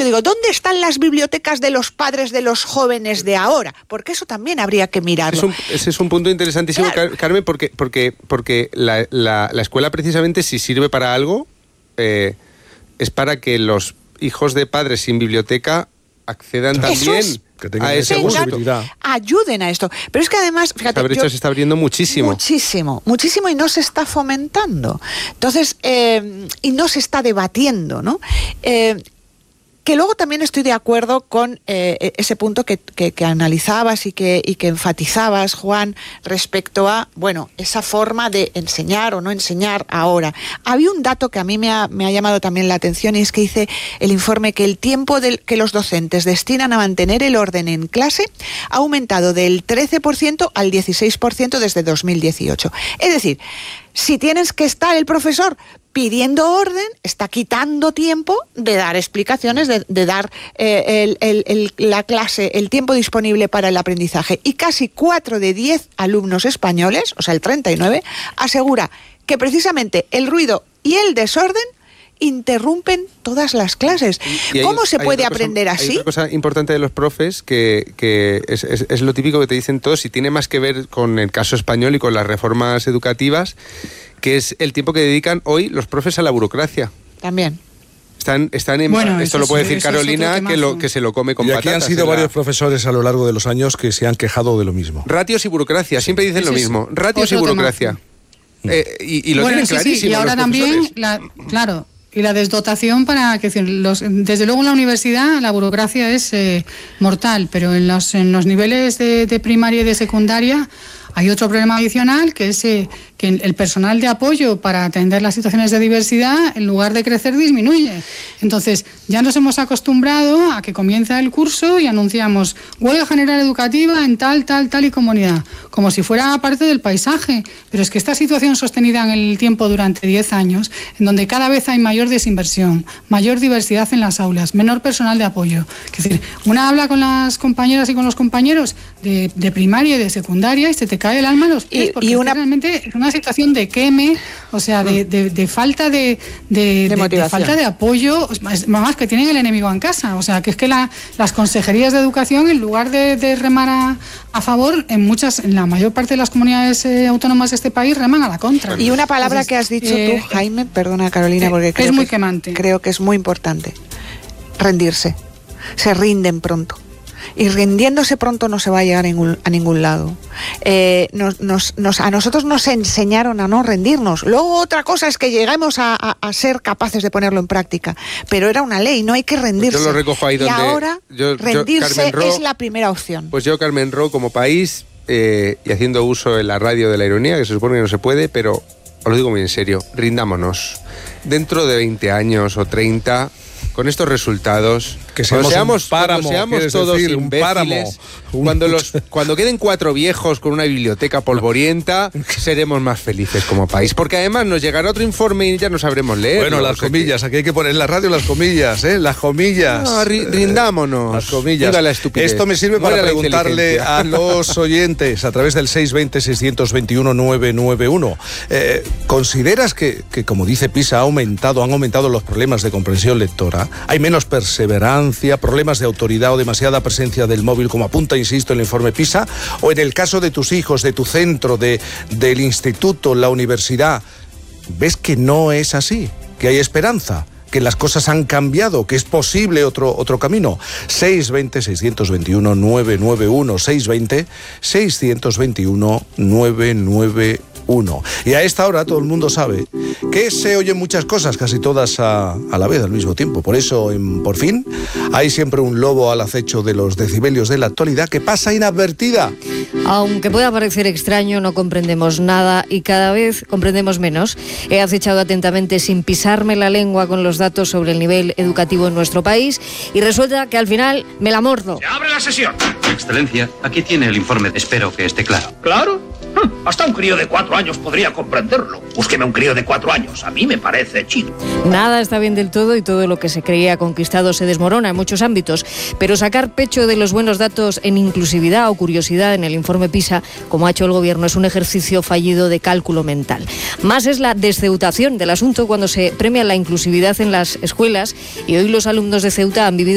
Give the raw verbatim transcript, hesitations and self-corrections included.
digo, ¿dónde están las bibliotecas de los padres de los jóvenes de ahora? Porque eso también habría que mirarlo. Es un, ese es un punto interesantísimo, claro. Carmen, porque, porque, porque la, la, la escuela precisamente, si sirve para algo, eh, es para que los hijos de padres sin biblioteca accedan también es, que tengan a esa posibilidad. Ayuden a esto. Pero es que además, fíjate, esta brecha yo, se está abriendo muchísimo. Muchísimo, muchísimo y no se está fomentando. Entonces, eh, y no se está debatiendo, ¿no? Eh, Que luego también estoy de acuerdo con eh, ese punto que, que, que analizabas y que, y que enfatizabas, Juan, respecto a, bueno, esa forma de enseñar o no enseñar ahora. Había un dato que a mí me ha, me ha llamado también la atención, y es que dice el informe que el tiempo del, que los docentes destinan a mantener el orden en clase ha aumentado del trece por ciento al dieciséis por ciento desde dos mil dieciocho. Es decir, si tienes que estar el profesor pidiendo orden, está quitando tiempo de dar explicaciones, de, de dar eh, el, el, el, la clase, el tiempo disponible para el aprendizaje. Y casi cuatro de diez alumnos españoles, o sea, el treinta y nueve, asegura que precisamente el ruido y el desorden interrumpen todas las clases. Hay, ¿Cómo se puede aprender cosa, así? Hay una cosa importante de los profes que, que es, es, es lo típico que te dicen todos, y tiene más que ver con el caso español y con las reformas educativas, que es el tiempo que dedican hoy los profes a la burocracia. También. Están, están en, bueno, esto lo puede decir Carolina, que, lo, que se lo come con y patatas. Y aquí han sido la... varios profesores a lo largo de los años que se han quejado de lo mismo. Ratios y burocracia, siempre dicen lo mismo. Ratios y burocracia. Eh, y, y lo bueno, tienen sí, clarísimo. Sí. Y ahora también, la, claro, y la desdotación para que los, desde luego en la universidad la burocracia es eh, mortal, pero en los, en los niveles de, de primaria y de secundaria hay otro problema adicional, que es eh, que el personal de apoyo para atender las situaciones de diversidad, en lugar de crecer, disminuye. Entonces, ya nos hemos acostumbrado a que comienza el curso y anunciamos huelga general educativa en tal, tal, tal y comunidad, como si fuera parte del paisaje. Pero es que esta situación sostenida en el tiempo durante diez años, en donde cada vez hay mayor desinversión, mayor diversidad en las aulas, menor personal de apoyo. Es decir, una habla con las compañeras y con los compañeros de, de primaria y de secundaria y se te cae el alma a los pies, porque y una... realmente es una situación de queme, o sea, de, de, de falta de, de, de, de, de falta de apoyo, más que tienen el enemigo en casa. O sea, que es que la, las consejerías de educación, en lugar de, de remar a, a favor, en muchas, en la mayor parte de las comunidades eh, autónomas de este país reman a la contra. Y una palabra Entonces, que has dicho eh, tú, Jaime, perdona Carolina, porque creo es muy que, quemante. Creo que es muy importante. Rendirse. Se rinden pronto. Y rindiéndose pronto no se va a llegar a ningún, a ningún lado. Eh, nos, nos, nos, a nosotros nos enseñaron a no rendirnos. Luego otra cosa es que lleguemos a, a, a ser capaces de ponerlo en práctica. Pero era una ley, no hay que rendirse. Yo lo recojo ahí donde... Y ahora yo, rendirse yo, Ro, es la primera opción. Pues yo, Carmen Ro, como país, eh, y haciendo uso en la radio de la ironía, que se supone que no se puede, pero os lo digo muy en serio, rindámonos. Dentro de veinte años o treinta... con estos resultados, que seamos, seamos, un páramo, seamos todos decir, imbéciles, un páramo. Cuando, los, cuando queden cuatro viejos con una biblioteca polvorienta, seremos más felices como país. Porque además nos llegará otro informe y ya no sabremos leer. Bueno, las comillas, que... aquí hay que poner en la radio las comillas, ¿eh? Las comillas. No, rindámonos. Las comillas. Viva la estupidez. Esto me sirve Muera para preguntarle a los oyentes a través del seis veinte, seiscientos veintiuno, novecientos noventa y uno. Eh, ¿Consideras que, que, como dice PISA, ha aumentado, han aumentado los problemas de comprensión lectora? ¿Hay menos perseverancia, problemas de autoridad o demasiada presencia del móvil, como apunta, insisto, el informe PISA? ¿O en el caso de tus hijos, de tu centro, de, del instituto, la universidad, ves que no es así, que hay esperanza, que las cosas han cambiado, que es posible otro, otro camino? seis veinte, seiscientos veintiuno, novecientos noventa y uno, seis veinte, seiscientos veintiuno, novecientos noventa y uno. Y a esta hora todo el mundo sabe que se oyen muchas cosas, casi todas a, a la vez, al mismo tiempo. Por eso, en Por Fin, hay siempre un lobo al acecho de los decibelios de la actualidad que pasa inadvertida. Aunque pueda parecer extraño, no comprendemos nada y cada vez comprendemos menos. He acechado atentamente, sin pisarme la lengua, con los datos sobre el nivel educativo en nuestro país y resulta que al final me la mordo. ¡Se abre la sesión! Excelencia, aquí tiene el informe. Espero que esté claro. ¿Claro? Hasta un crío de cuatro años podría comprenderlo. Búsqueme un crío de cuatro años. A mí me parece chido. Nada está bien del todo y todo lo que se creía conquistado se desmorona en muchos ámbitos. Pero sacar pecho de los buenos datos en inclusividad o curiosidad en el informe PISA, como ha hecho el gobierno, es un ejercicio fallido de cálculo mental. Más es la desceutación del asunto cuando se premia la inclusividad en las escuelas y hoy los alumnos de Ceuta han vivido